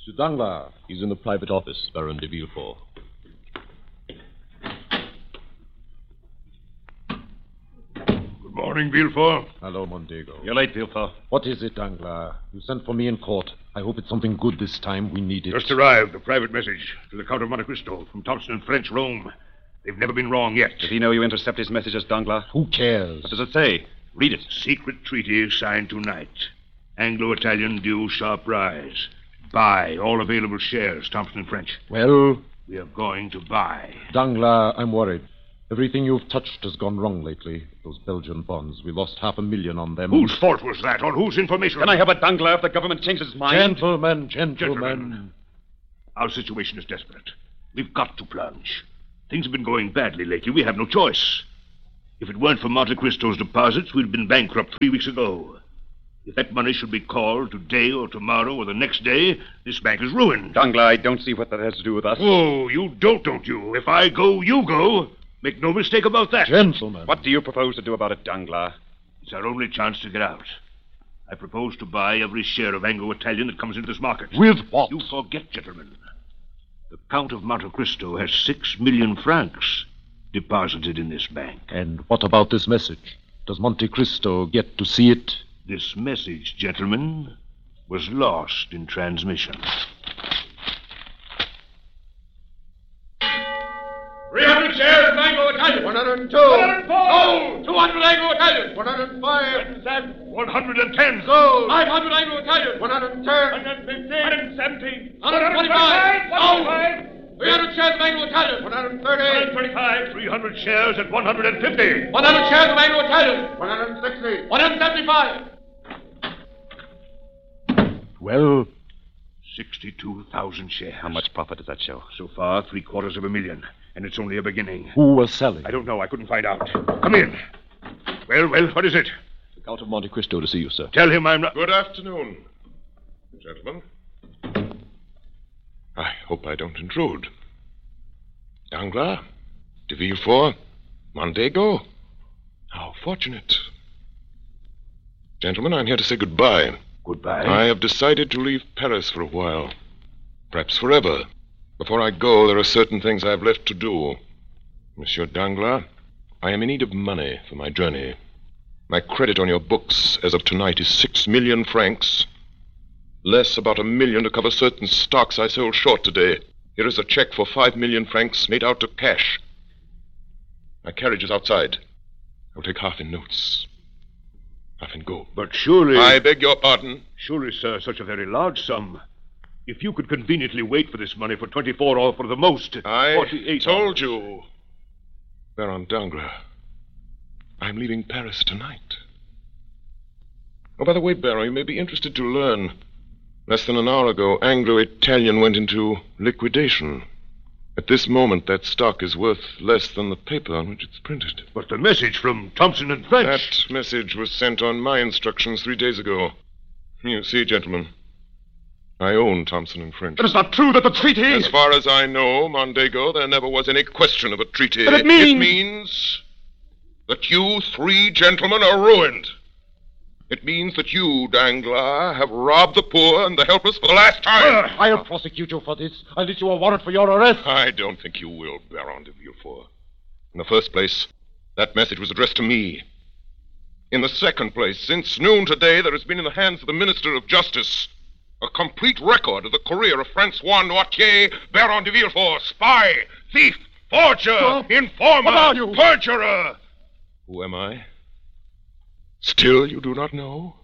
Monsieur Danglars. He's in the private office, Baron de Villefort. Good morning, Villefort. Hello, Mondego. You're late, Villefort. What is it, Danglars? You sent for me in court. I hope it's something good this time. We need it. Just arrived, a private message to the Count of Monte Cristo from Thompson and French, Rome. They've never been wrong yet. Did he know you intercept his messages, Danglars? Who cares? What does it say? Read it. Secret treaty signed tonight. Anglo-Italian due sharp rise. Buy all available shares, Thompson and French. Well? We are going to buy. Danglars, I'm worried. Everything you've touched has gone wrong lately. Those Belgian bonds. We lost $500,000 on them. Whose fault was that? On whose information? Can I have a Danglars if the government changes its mind? Gentlemen. Our situation is desperate. We've got to plunge. Things have been going badly lately. We have no choice. If it weren't for Monte Cristo's deposits, we'd have been bankrupt 3 weeks ago. If that money should be called today or tomorrow or the next day, this bank is ruined. Danglars, I don't see what that has to do with us. Oh, you don't you? If I go, you go. Make no mistake about that. Gentlemen. What do you propose to do about it, Danglars? It's our only chance to get out. I propose to buy every share of Anglo-Italian that comes into this market. With what? You forget, gentlemen. The Count of Monte Cristo has 6 million francs deposited in this bank. And what about this message? Does Monte Cristo get to see it? This message, gentlemen, was lost in transmission. 300 shares of Anglo-Italian. 102. 104. Gold. 200 Anglo-Italian. 105. 110. Gold. 500 Anglo-Italian. 110. 115. 117. 125. Gold. 300 shares of Anglo-Italian. 130. 135. 300 shares at 150. 100 shares of Anglo-Italian. 160. 175. Well? 62,000 shares. How much profit does that show? So far, $750,000. And it's only a beginning. Who was selling? I don't know. I couldn't find out. Come in. Well, what is it? The Count of Monte Cristo to see you, sir. Tell him I'm not... Good afternoon, gentlemen. I hope I don't intrude. Danglars, de Villefort, Mondego. How fortunate. Gentlemen, I'm here to say goodbye. Goodbye. I have decided to leave Paris for a while. Perhaps forever. Before I go, there are certain things I have left to do. Monsieur Danglars, I am in need of money for my journey. My credit on your books as of tonight is 6 million francs. Less about $1 million to cover certain stocks I sold short today. Here is a check for 5 million francs made out of cash. My carriage is outside. I'll take half in notes, half in gold. But surely... I beg your pardon? Surely, sir, such a very large sum. If you could conveniently wait for this money for 24 or for the most, I 48 told hours. you, Baron Danglars, I'm leaving Paris tonight. Oh, by the way, Baron, you may be interested to learn. Less than an hour ago, Anglo-Italian went into liquidation. At this moment, that stock is worth less than the paper on which it's printed. But the message from Thompson and French... That message was sent on my instructions 3 days ago. You see, gentlemen, I own Thompson and French. But it's not true that the treaty... As far as I know, Mondego, there never was any question of a treaty. But it means... It means that you 3 gentlemen are ruined. It means that you, Danglars, have robbed the poor and the helpless for the last time. I'll prosecute you for this. I'll issue a warrant for your arrest. I don't think you will, Baron de Villefort. In the first place, that message was addressed to me. In the second place, since noon today, there has been in the hands of the Minister of Justice a complete record of the career of Francois Noirtier, Baron de Villefort, spy, thief, forger, informer, what are you? perjurer. Who am I? Still you do not know?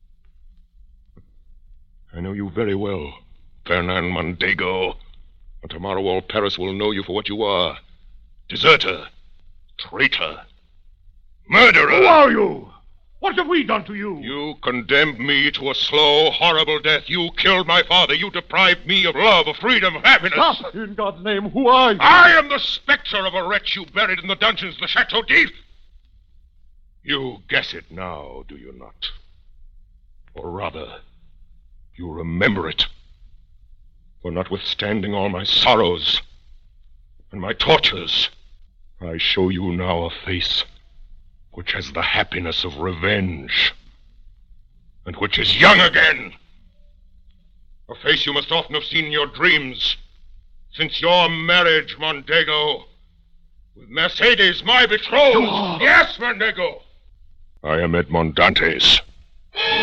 I know you very well, Fernand Mondego. And tomorrow all Paris will know you for what you are. Deserter, traitor, murderer. Who are you? What have we done to you? You condemned me to a slow, horrible death. You killed my father. You deprived me of love, of freedom, of happiness. Stop! In God's name, who are you? I am the specter of a wretch you buried in the dungeons of the Chateau d'If. You guess it now, do you not? Or rather, you remember it. For notwithstanding all my sorrows and my tortures, I show you now a face which has the happiness of revenge, and which is young again. A face you must often have seen in your dreams. Since your marriage, Mondego, with Mercedes, my betrothed. Yes, Mondego. I am Edmond Dantes.